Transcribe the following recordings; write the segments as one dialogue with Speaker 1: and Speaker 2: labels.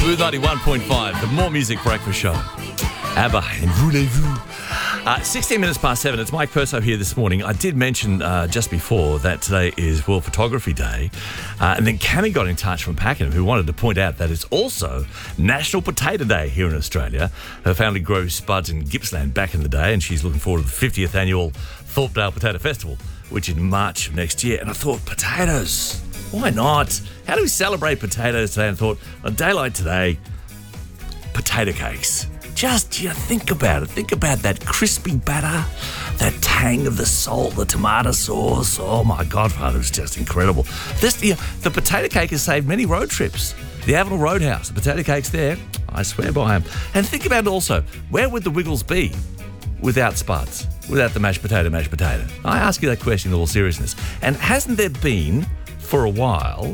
Speaker 1: Smooth 91.5, the More Music Breakfast Show. ABBA and Voulez-Vous. 16 minutes past 7. It's Mike Perso here this morning. I did mention just before that today is World Photography Day. And then Cammy got in touch from Pakenham, who wanted to point out that it's also National Potato Day here in Australia. Her family grew spuds in Gippsland back in the day, and she's looking forward to the 50th annual Thorpedale Potato Festival, which is in March of next year. And I thought, potatoes, why not? How do we celebrate potatoes today? And I thought, on a day like today, potato cakes. Just think about it. Think about that crispy batter, that tang of the salt, the tomato sauce. Oh, my Godfather, it's just incredible. The potato cake has saved many road trips. The Avenel Roadhouse, the potato cake's there. I swear by them. And think about it also, where would the Wiggles be without spuds, without the mashed potato? I ask you that question in all seriousness. And hasn't there been, for a while,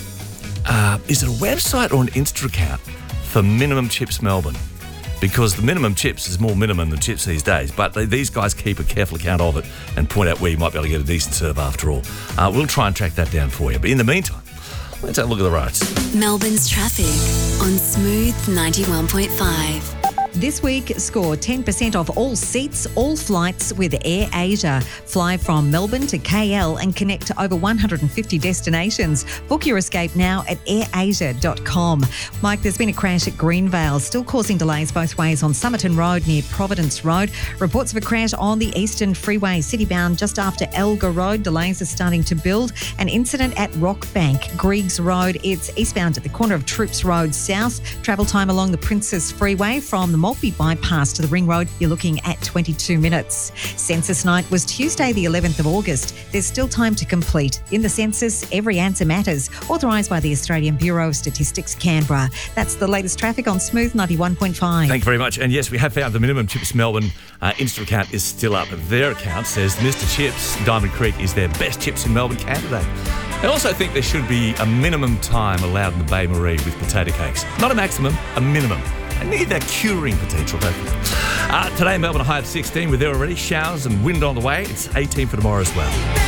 Speaker 1: is it a website or an Insta account for Minimum Chips Melbourne? Because the minimum chips is more minimum than chips these days. But these guys keep a careful account of it and point out where you might be able to get a decent serve after all. We'll try and track that down for you. But in the meantime, let's have a look at the roads.
Speaker 2: Melbourne's traffic on Smooth 91.5.
Speaker 3: This week, score 10% off all seats, all flights with Air Asia. Fly from Melbourne to KL and connect to over 150 destinations. Book your escape now at airasia.com. Mike, there's been a crash at Greenvale, still causing delays both ways on Somerton Road near Providence Road. Reports of a crash on the Eastern Freeway, citybound just after Elgar Road. Delays are starting to build. An incident at Rockbank, Griggs Road. It's eastbound at the corner of Troops Road South. Travel time along the Princess Freeway from the Maltby bypass to the Ring Road, you're looking at 22 minutes. Census night was Tuesday the 11th of August. There's still time to complete. In the census, every answer matters. Authorised by the Australian Bureau of Statistics, Canberra. That's the latest traffic on Smooth 91.5.
Speaker 1: Thank you very much. And yes, we have found the Minimum Chips Melbourne Insta account is still up. Their account says Mr. Chips, Diamond Creek, is their best chips in Melbourne candidate. I also think there should be a minimum time allowed in the Bay Marie with potato cakes. Not a maximum, a minimum. I need that curing potential, don't you? Today in Melbourne, a high of 16. We're there already. Showers and wind on the way. It's 18 for tomorrow as well.